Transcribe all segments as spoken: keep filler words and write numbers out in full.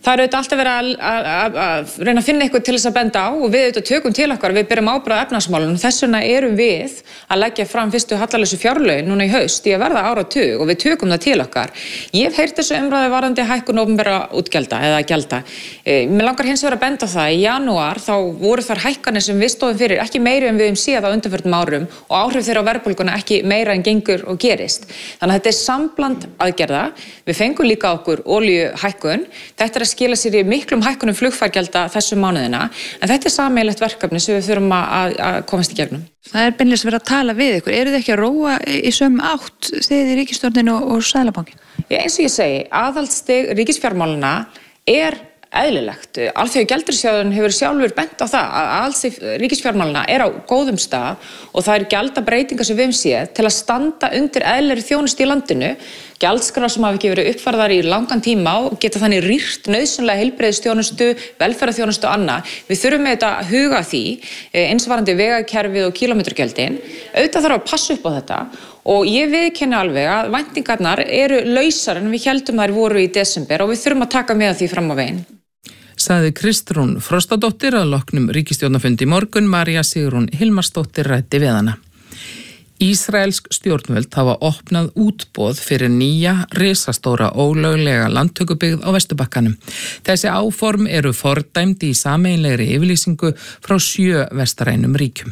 Það er auðvitað alltaf verið að, að, að, að reyna að finna eitthvað til þess að benda á og við auðvitað tökum til okkar, við berum ábyrgð á efnahagsmálunum. Þess vegna erum við að leggja fram fyrstu hallalausu fjárlögin núna í haust í að verða áratug og við tökum það til okkar. Ég hef heyrt þessu umræðu varðandi hækkun opinberra útgjalda eða gjalda. E, mér langar hins vegar að benda á það, í janúar þá voru þar hækkanir sem við stóðum fyrir ekki meiri en við höfum séð á undanförnum árum og áhrif þeirra á verðbólguna ekki meira en gengur og gerist. Þannig að þetta er sambland aðgerða. Við fengum líka okkur olíuhækkun. Þetta er að skila sér í miklum hækkunum flugfargjalda þessum mánuðina, en þetta er sameiginlegt verkefni sem við þurfum að, að komast í gegnum. Það er beinlega að vera að tala við ykkur. Eru þið ekki að róa í sömu átt þið í ríkisstjórninu og, og Seðlabankin? Já, eins og ég segi, aðhaldsstig ríkisfjármálanna er eðlilegt. Alþjóðagjaldeyrissjóðurinn hefur sjálfur bent á það að aðhaldsstig ríkisfjármálanna er á góðum stað og það er gjaldabreitingar sem við höfum séð til að standa undir eðlilegri þjónustu í landinu. Gjaldskrár sem hafa ekki verið uppfærðar í langan tíma og geta þannig rýrt nauðsynlega heilbrigðisþjónustu, velferðarþjónustu og annað. Við þurfum auðvitað að huga því, eins varðandi vegakerfið og kílómetragjöldin. Auðvitað þarf að passa upp á þetta og ég viðurkenni alveg að væntingarnar eru lausar en við héldum þær voru í desember og við þurfum að taka með því fram á veginn. Sagði Kristrún Frostadóttir að loknum ríkisstjórnarfundi í morgun. María Sigrún Hilmarsdóttir ræddi við hana. Ísraelsk stjórnvöld hafa opnað útboð fyrir nýja risastóra ólöglega landtökubyggð á Vesturbakkanum. Þessi áform eru fordæmd í sameiginlegri yfirlýsingu frá sjö vestrænum ríkjum.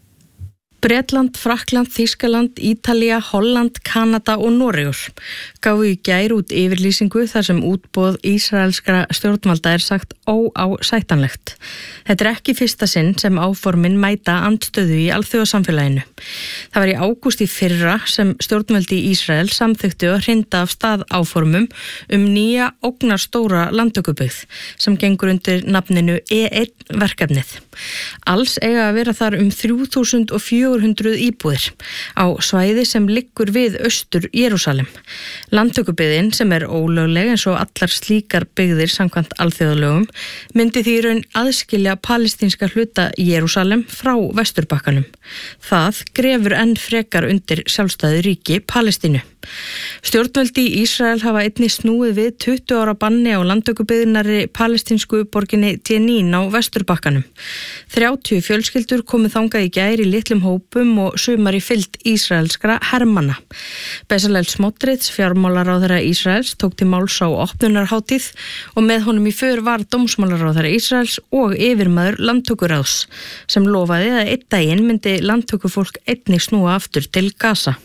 Bretland, Frakkland, Þýskaland, Ítalía, Holland, Kanada og Noregur gáfu í gær út yfirlýsingu þar sem útboð ísraelskra stjórnvalda er sagt óásættanlegt. Þetta er ekki fyrsta sinn sem áformin mæta andstöðu í alþjóðasamfélaginu. Það var í ágúst í fyrra sem stjórnvaldi í Ísrael samþykktu að hrinda af stað áformum um nýja ógnarstóra landtökubyggð sem gengur undir nafninu E einn verkefnið. Alls eiga að vera þar um þrjú þúsund fjögur hundruð íbúðir á svæði sem liggur við austur Jerúsalem. Landtökubyggðin sem er ólögleg eins og allar slíkar byggðir samkvæmt alþjóðalögum myndi því í raun aðskilja palestínska hluta Jerúsalem frá Vesturbakkanum. Það grefur enn frekar undir sjálfstæðu ríki Palestínu. Stjórnvöld í Ísrael hafa einnig snúið við tuttugu ára banni á landtökubyggðinari palestínsku borginni Jenin á Vesturbakkanum. þrjátíu fjölskyldur komu þangað í gær í litlum hópum og sumar í fylgd ísraelskra hermanna. Bezalel Smotrich, fjármálaráðherra Ísraels, tók til máls á opnunarhátíð og með honum í för var dómsmálaráðherra Ísraels og yfirmaður landtökuráðs sem lofaði að einn daginn myndi landtökufólk einnig snúa aftur til Gaza.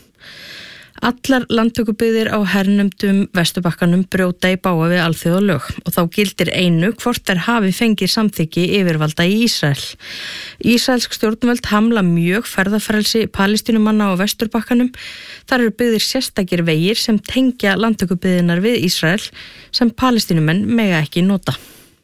Allar landtökubyggðir á hernumdum Vesturbakkanum brjóta í bága við alþjóðalög og þá gildir einu hvort þær hafi fengið samþykki yfirvalda í Ísrael. Ísraelsk stjórnvöld hamla mjög ferðafrelsi Palestínumanna á Vesturbakkanum. Þar eru byggðir sérstakir vegir sem tengja landtökubyggðinar við Ísrael sem Palestínumenn mega ekki nota.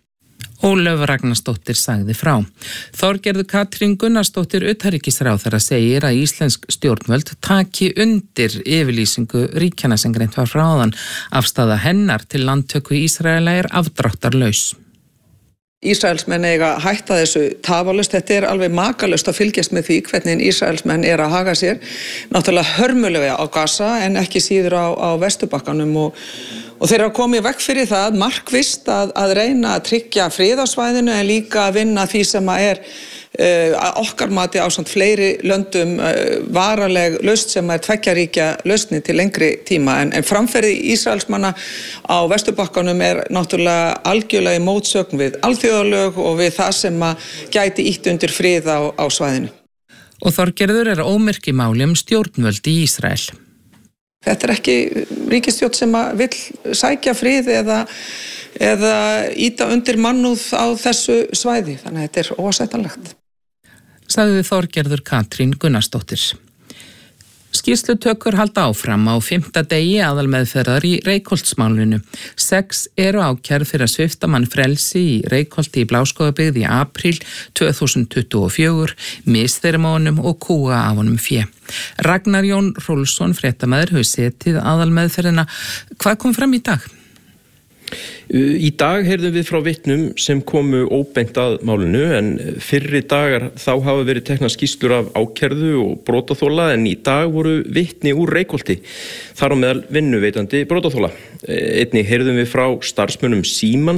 Ólöf Ragnarsdóttir sagði frá. Þorgerður Katrín Gunnarsdóttir utanríkisráðherra segir að íslensk stjórnvöld taki undir yfirlýsingu ríkjanna sem greint var frá áðan. Afstaða hennar til landtöku Ísraela er afdráttarlaus. Ísraelsmenn eiga að hætta þessu tafarlaust. Þetta er alveg makalust að fylgjast með því hvernig Ísraelsmenn er að haga sér. Náttúrulega hörmulega á Gaza en ekki síður á, á Vesturbakkanum og, og þeir eru að koma í veg fyrir það markvisst að, að reyna að tryggja frið á svæðinu en líka að vinna því sem að er uh, okkar mati ásamt fleiri löndum uh, varaleg lausn sem er tveggjaríkja lausni til lengri tíma en, en framferði Ísraelsmanna á Vesturbakkanum er náttúrulega algjörlega í mótsögn við alþjóðalög og við það sem að gæti ýtt undir frið á, á svæðinu. Og Þorgerður er ómyrk í máli um stjórnvöld í Ísrael. Þetta er ekki ríkisstjórn sem að vill sækja frið eða, eða ýta undir mannúð á þessu svæði, þannig að þetta er óásættanlegt. Sagði Þorgerður Katrín Gunnarsdóttir. Skýrslutökur halda áfram á fimmta degi aðalmeðferðar í Reykholtsmálinu. Sex eru ákærð fyrir að svipta mann frelsi í Reykholti í Bláskógabyggð í apríl tvö þúsund tuttugu og fjögur, misþyrma honum og kúga af honum fé. Ragnar Jón Rólfsson, fréttamaður, hefur setið aðalmeðferðina. Hvað kom fram í dag? Í dag heyrðum við frá vitnum sem komu óbeint að málinu en fyrri dagar þá hafa verið teknar skýrslur af ákærðu og brotaþola en í dag voru vitni úr Reykholti, þar á meðal vinnuveitandi brotaþola. Einnig heyrðum við frá starfsmönnum Símans